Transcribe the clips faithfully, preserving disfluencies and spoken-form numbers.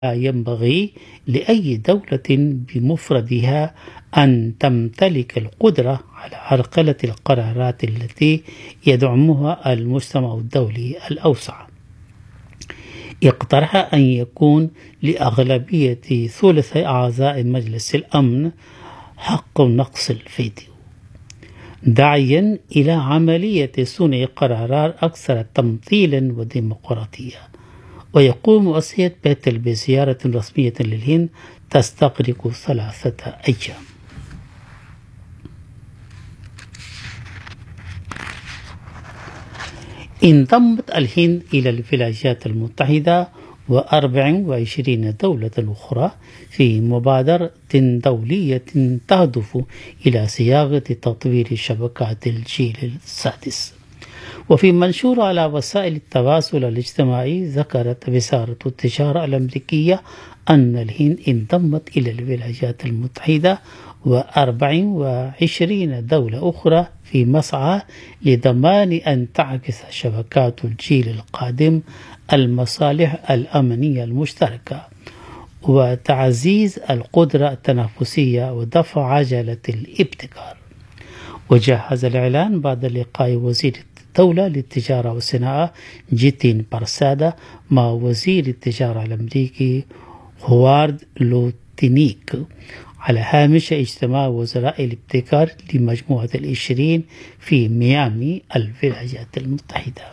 لا ينبغي لأي دولة بمفردها أن تمتلك القدرة على عرقلة القرارات التي يدعمها المجتمع الدولي الأوسع. اقترح أن يكون لأغلبية ثلث أعضاء مجلس الأمن حق نقص الفيتو، داعيا إلى عملية صنع قرارات أكثر تمثيلا وديمقراطية. ويقوم مؤسسة بيتل بزيارة رسمية للهند تستغرق ثلاثة أيام. انضمت الهند إلى الولايات المتحدة وأربع وعشرين دولة أخرى في مبادرة دولية تهدف إلى صياغة تطوير شبكات الجيل السادس. وفي منشور على وسائل التواصل الاجتماعي، ذكرت وزارة التجارة الأمريكية أن الهند انضمت إلى الولايات المتحدة وأربع وعشرين دولة أخرى في مسعى لضمان أن تعكس شبكات الجيل القادم المصالح الأمنية المشتركة وتعزيز القدرة التنافسية ودفع عجلة الابتكار. وجهز الإعلان بعد لقاء وزير الدولة للتجارة والصناعة جيتين بارسادا مع وزير التجارة الأمريكي هوارد لوتينيك على هامش اجتماع وزراء الابتكار لمجموعة العشرين في ميامي الولايات المتحدة.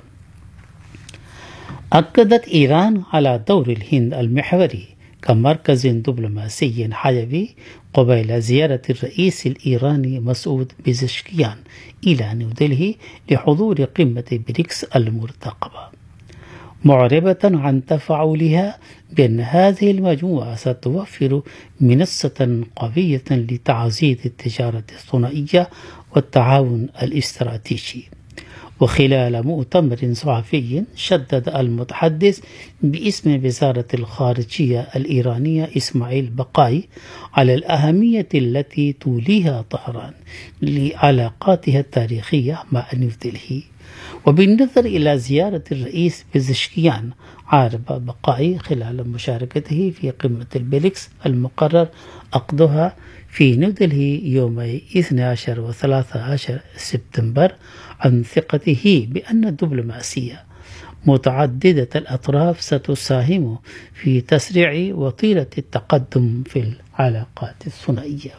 أكدت إيران على دور الهند المحوري كمركز دبلوماسي حيوي قبيل زيارة الرئيس الإيراني مسعود بيزشكيان إلى نيودلهي لحضور قمة بريكس المرتقبة، معربة عن تفاعلها بأن هذه المجموعة ستوفر منصة قوية لتعزيز التجارة الثنائية والتعاون الاستراتيجي. وخلال مؤتمر صحفي، شدد المتحدث باسم وزارة الخارجية الإيرانية إسماعيل بقاي على الأهمية التي توليها طهران لعلاقاتها التاريخية مع نيودلهي. وبالنظر إلى زيارة الرئيس بيزشكيان، عارب بقاي خلال مشاركته في قمة البريكس المقرر عقدها في نيودلهي يومي اثني عشر وثلاثة عشر سبتمبر عن ثقته بأن الدبلوماسية متعددة الأطراف ستساهم في تسريع وطيلة التقدم في العلاقات الثنائية.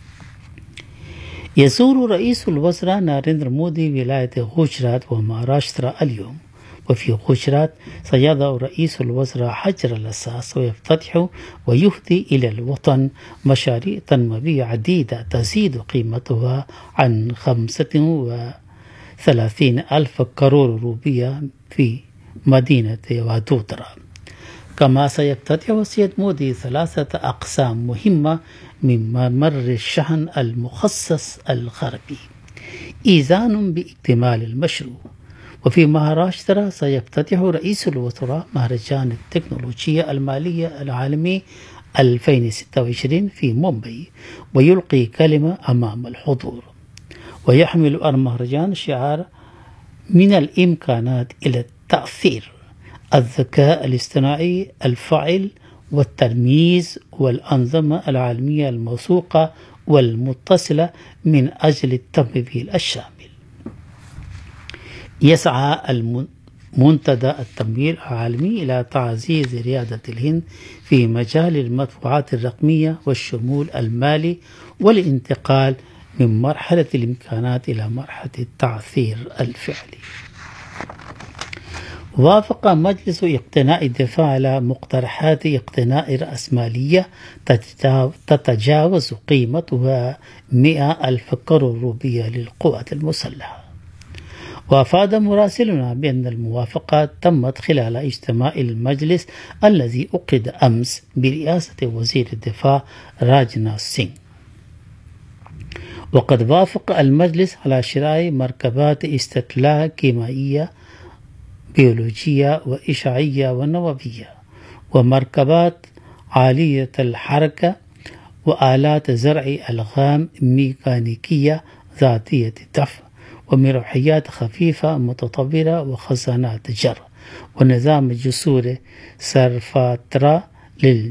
يزور رئيس الوزراء ناريندرا مودي ولاية غوجرات ومهاراشترا اليوم. وفي غوجرات سيضع رئيس الوزراء حجر الأساس ويفتتح ويهدي إلى الوطن مشاريع تنموية عديدة تزيد قيمتها عن خمسة وثلاثين ألف كرور روبية في مدينة وادودرا. كما سيفتتح سيد مودي ثلاثة أقسام مهمة من ممر الشحن المخصص الغربي إيذان باكتمال المشروع. وفي مهاراشترا سيفتتح رئيس الوزراء مهرجان التكنولوجيا المالية العالمي ألفين وستة وعشرين في مومباي ويلقي كلمة أمام الحضور. ويحمل المهرجان شعار من الإمكانات إلى التأثير، الذكاء الاصطناعي الفاعل والترميز والأنظمة العالمية الموثوقة والمتصلة من أجل التمويل الشامل. يسعى المنتدى التمويل العالمي إلى تعزيز ريادة الهند في مجال المدفوعات الرقمية والشمول المالي والانتقال من مرحلة الإمكانات إلى مرحلة التعثير الفعلي. وافق مجلس اقتناء الدفاع على مقترحات اقتناء رأسمالية تتجاوز قيمتها مئة ألف كرور روبية للقوات المسلحة. وأفاد مراسلنا بأن الموافقات تمت خلال اجتماع المجلس الذي عقد أمس برئاسة وزير الدفاع راجناث سينغ. وقد وافق المجلس على شراء مركبات استطلاع كيميائية بيولوجية وإشعاعية ونووية ومركبات عالية الحركة وآلات زرع ألغام ميكانيكية ذاتية الدفع ومروحيات خفيفة متطورة وخزانات جر ونظام جسور سرفاترا لل